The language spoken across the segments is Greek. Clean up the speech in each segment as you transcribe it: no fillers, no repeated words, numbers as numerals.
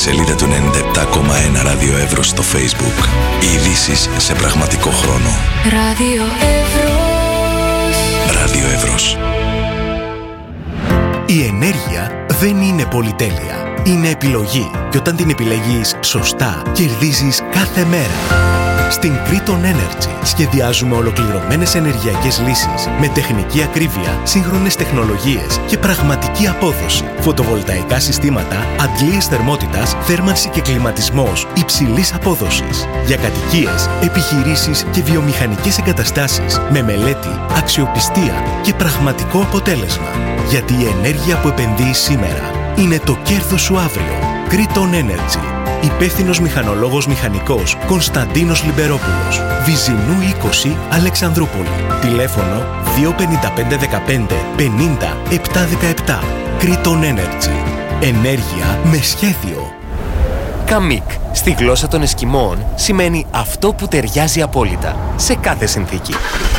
σελίδα του 97,1 Ράδιο Εύρος στο Facebook. Οι ειδήσεις σε πραγματικό χρόνο. Ράδιο Εύρος. Ράδιο Εύρος. Η ενέργεια δεν είναι πολυτέλεια. Είναι επιλογή. Και όταν την επιλέγεις σωστά, κερδίζεις κάθε μέρα. Στην Kriton Energy σχεδιάζουμε ολοκληρωμένες ενεργειακές λύσεις με τεχνική ακρίβεια, σύγχρονες τεχνολογίες και πραγματική απόδοση. Φωτοβολταϊκά συστήματα, αντλίες θερμότητας, θέρμανση και κλιματισμός υψηλής απόδοσης. Για κατοικίες, επιχειρήσεις και βιομηχανικές εγκαταστάσεις με μελέτη, αξιοπιστία και πραγματικό αποτέλεσμα. Γιατί η ενέργεια που επενδύεις σήμερα είναι το κέρδος σου αύριο. Kriton Energy. Υπεύθυνος μηχανολόγος μηχανικός Κωνσταντίνος Λιμπερόπουλος. Βυζινού 20, Αλεξανδρούπολη. Τηλέφωνο 25515 50 717. Kriton Energy. Ενέργεια με σχέδιο. Καμίκ, στη γλώσσα των Εσκιμώων, σημαίνει αυτό που ταιριάζει απόλυτα, σε κάθε συνθήκη.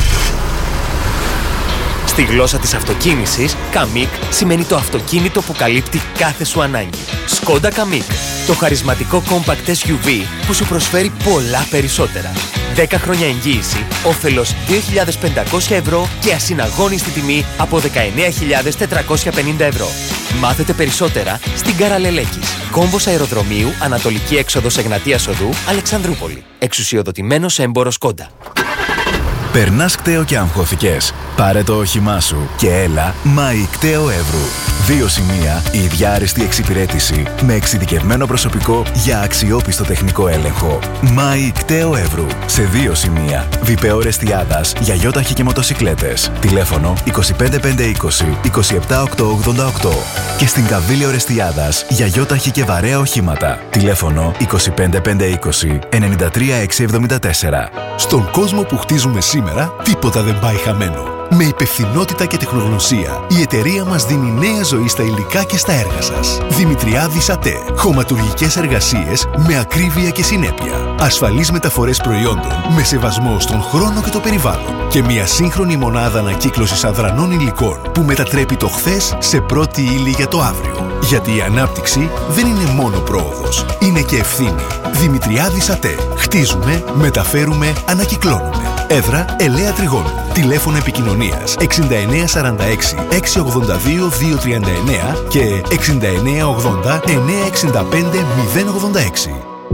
Στη γλώσσα της αυτοκίνησης, Καμίκ σημαίνει το αυτοκίνητο που καλύπτει κάθε σου ανάγκη. Skoda Kamiq, το χαρισματικό compact SUV που σου προσφέρει πολλά περισσότερα. 10 χρόνια εγγύηση, όφελος 2.500 ευρώ και ασυναγώνιστη τιμή από 19.450 ευρώ. Μάθετε περισσότερα στην Καραλελέκης. Κόμβος αεροδρομίου, Ανατολική έξοδος Εγνατίας Οδού, Αλεξανδρούπολη. Εξουσιοδοτημένος έμπορος Skoda. Περνάς κταίο και αγχώθηκες? Πάρε το όχημά σου και έλα ΜΑΗ Κταίο Εύρου. 2 σημεία, η ίδια άριστη εξυπηρέτηση με εξειδικευμένο προσωπικό για αξιόπιστο τεχνικό έλεγχο. ΜΑΗ Κταίο Εύρου. Σε 2 σημεία. Βιπέο Ρεστιάδας για γιόταχη και μοτοσικλέτες. Τηλέφωνο 25520 27888. Και στην Καβίλιο Ρεστιάδας για γιόταχη και βαρέα οχήματα. Τηλέφωνο 25520 93674. Στον κόσμο που χτίζουμε σήμερα, τίποτα δεν πάει χαμένο. Με υπευθυνότητα και τεχνογνωσία, η εταιρεία μας δίνει νέα ζωή στα υλικά και στα έργα σας. Δημητριάδης ΑΤΕ. Χωματουργικές εργασίες με ακρίβεια και συνέπεια. Ασφαλείς μεταφορές προϊόντων με σεβασμό στον χρόνο και το περιβάλλον. Και μια σύγχρονη μονάδα ανακύκλωσης αδρανών υλικών που μετατρέπει το χθες σε πρώτη ύλη για το αύριο. Γιατί η ανάπτυξη δεν είναι μόνο πρόοδος, είναι και ευθύνη. Δημητριάδης ΑΤΕ. Χτίζουμε, μεταφέρουμε, ανακυκλώνουμε. Έδρα Ελαία Τριγώνου. Τηλέφωνο επικοινωνίας 6946 682 239 και 6980 965 086.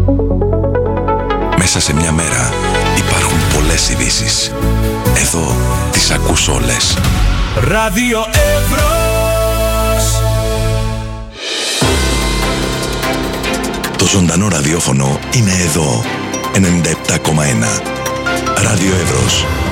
Μέσα σε μια μέρα υπάρχουν πολλές ειδήσεις. Εδώ τις ακούς όλες. Ράδιο Εύρος. Το ζωντανό ραδιόφωνο είναι εδώ. 97,1 Ράδιο Εύρος.